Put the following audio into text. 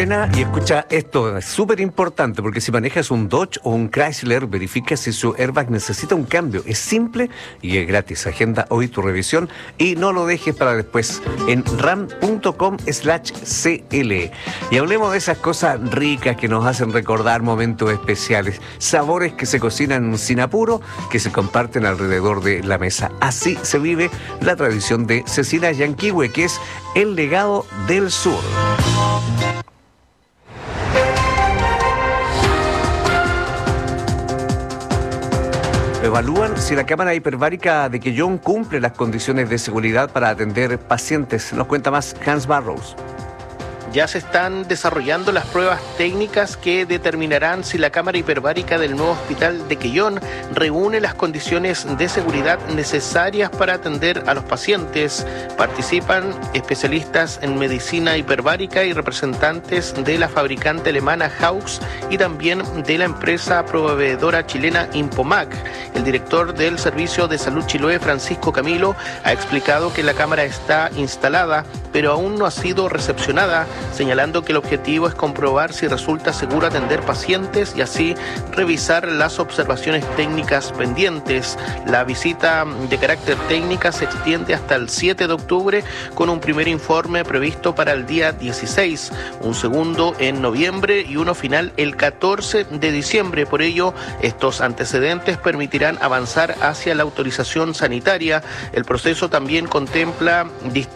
frena y escucha esto, es súper importante porque si manejas un Dodge o un Chrysler, verifica si su airbag necesita un cambio. Es simple y es gratis. Agenda hoy tu revisión y no lo dejes para después en ram.com/cl. Y hablemos de esas cosas ricas que nos hacen recordar momentos especiales, sabores que se cocinan sin apuro, que se comparten alrededor de la mesa. Así se vive la tradición de Cecina Yanquihue, que es el legado del sur. Evalúan si la cámara hiperbárica de Quellón cumple las condiciones de seguridad para atender pacientes. Nos cuenta más Hans Barrows. Ya se están desarrollando las pruebas técnicas que determinarán si la cámara hiperbárica del nuevo hospital de Quellón reúne las condiciones de seguridad necesarias para atender a los pacientes. Participan especialistas en medicina hiperbárica y representantes de la fabricante alemana Haux y también de la empresa proveedora chilena Impomac. El director del Servicio de Salud Chiloé, Francisco Camilo, ha explicado que la cámara está instalada, pero aún no ha sido recepcionada, señalando que el objetivo es comprobar si resulta seguro atender pacientes y así revisar las observaciones técnicas pendientes. La visita de carácter técnica se extiende hasta el 7 de octubre con un primer informe previsto para el día 16, un segundo en noviembre y uno final el 14 de diciembre. Por ello, estos antecedentes permitirán avanzar hacia la autorización sanitaria. El proceso también contempla